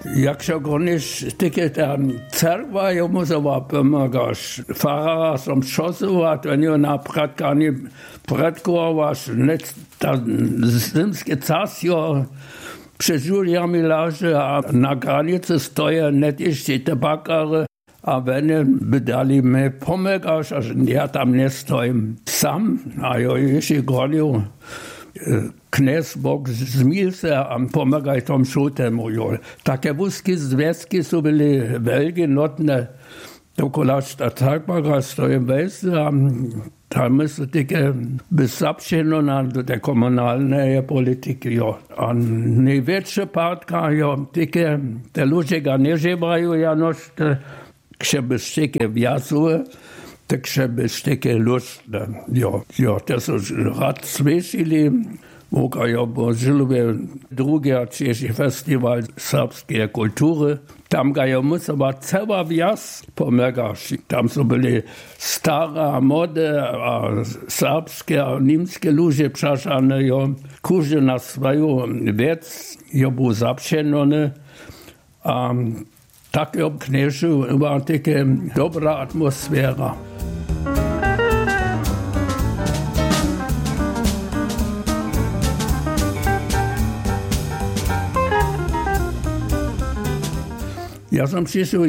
Jak się gonisz, tykie tam cerkwa, ja musała pomagać. Farara som szosować, a nie na pratkanie predkować, zimskie casjo před Juliami láže a na granice stoje net ještě tabakare a vene by dali mi pomágaš, až já tam nestojím sám a jo ještě goniu. Kněz Bok zmíl se a pomágaj tom šutemu. Také vůzky zvězky jsou byly velké notné. Dokoláč ta takbara stojím vejse a tam je také bezapšeno na té komunální politiky. Jo. A největší pátka, jo, také te ludzie ga nežívají, janož křeby štěky vjazuje, tak křeby štěky lustné. Jo, to jsou rád slyšeli, Voka jo bo žiluje drugi češi festival srpske kultury. Tam ga jo musela cała wjazd pomagaš. Tam są byli stara mody a srpske a niemskie ludzie przeszane jo. Kurzy na swoją wiec jo był zapšenony. A tak jo kniežu była taka dobra atmosfera. Ja sam przyszł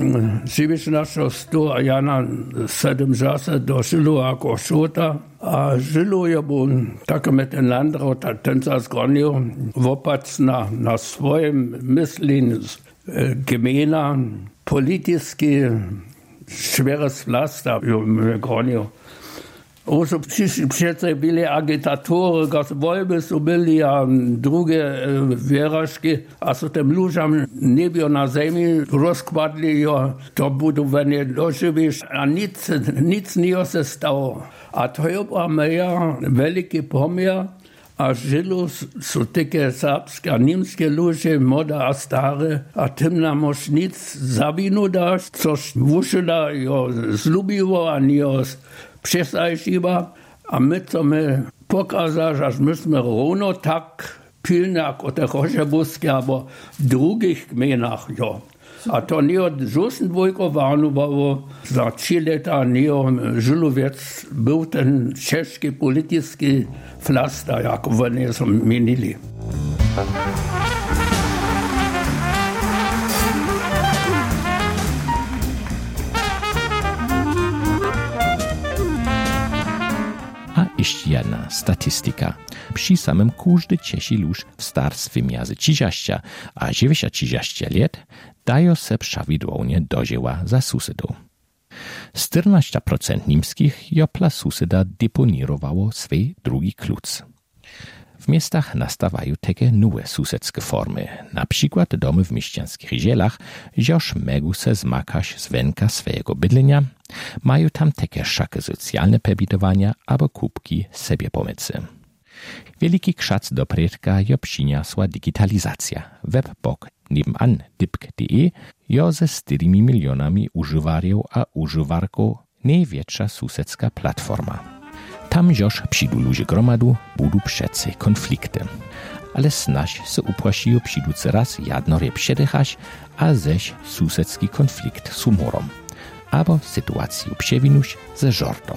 19 a ja na 7 czasach do Żylu jako szota, a Żylu je był tak med ten landrat, ten sa zgronił wopac na swoim myśleniu gmina, polityski, schweres Pflaster gronił. Oso přece byli agitatory, gaz volby so byli a druge věrašky a so tem lužam nebio na zemi rozkładli, jo, to budu vene doživiš a nic nije se stalo. A to je byla meja veliki poměr a Žilu so také srpské a nímské luže, moda a staré a tym nam mož nic zavinu dáš, což vušila jo zlubivo a nije přesajšiva a my chceme pokazać, že my jsme rovno tak pilní jako te Chošebusky, abo v drugých kmenách, jo. A to nie od Žusendvojkovánu, bo za 3 leta nie Žilověc byl ten český politický flaster, jako oni jsou měnili. Jeszcze jedna statystyka. Przy samym każdy Czesi luż w starstwie między 30 a 90 lat dają se prawidłownie dożyła za susedu. 14% niemskich jopla suseda deponirowało swój drugi kluc. W miastach nastawają takie nowe susedzkie formy, na przykład domy w mieścianskich zielach, joż megu se zmakać z wenka swojego bydlenia, mają tam takie szaky socjalne pebitowania albo kubki sobie pomycy. Wielki krzac do predka jo przyniosła digitalizacja. Webbok nebenan dipk.de jo ze 4 milionami używarów a używarków największa susedzka platforma. Tam joż przyjdą ludzie gromadu, budu przece konflikty. Ale snaž se uprašijo přiduce raz jadnorje předechać, a ześ susedzki konflikt s humorom. Abo sytuaciju przewinuć ze żortom.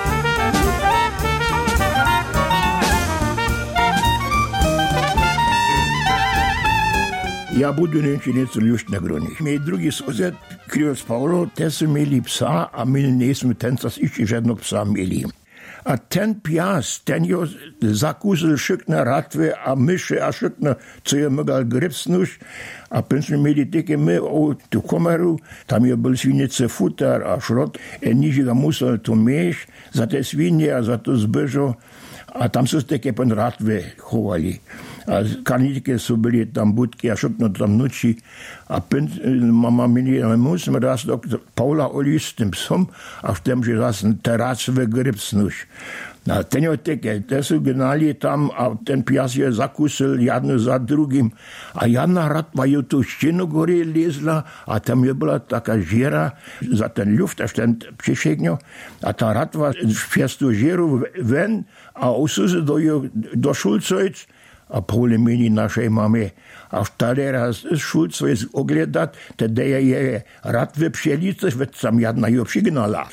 Ja budu Němčinicu ljušt na grunih. Mej drugi suzet, Krivoc Paulo, te su mieli psa, a my nismo ten čas ještě žádnog psa mieli. A ten pias, ten jo zakusil šikne ratve a myše a šikne, co je mogal gripsnuš. A pensme mieli také my o tu komeru, tam je byl svinice futar a šrot, níže ga musel to měš za te svině a za to zbežo. A tam se také pen ratve chovali. A kanitke jsou byli tam budky a šikne tam noči. A mama mieli, my musíme raz do Paula olíst s tím psom a v tom, že zase teracve gripsnuš. A ten jo také, te jsou gnali tam a ten pias je zakusil jedno za drugim. A jedna ratva jo tu štěnu gory lezla a tam je byla taká žera za ten luft, až ten přišekňo. A ta ratva přes tu žeru ven a usuze do Šulcojc a polemini naszej mamy. A wtedy raz szul coś oglądać, wtedy je rad wypsielicy, tam jedna ją przygnala.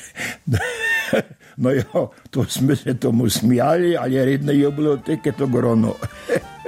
No ja, to jsme se tomu smiali, ale jedno je bylo také to grono.